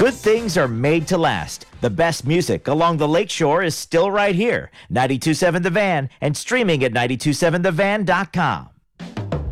Good things are made to last. The best music along the lakeshore is still right here. 92.7 The Van and streaming at 927thevan.com.